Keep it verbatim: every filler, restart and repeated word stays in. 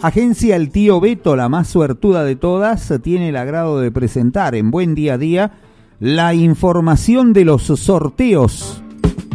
Agencia El Tío Beto, la más suertuda de todas, tiene el agrado de presentar en Buen Día a Día la información de los sorteos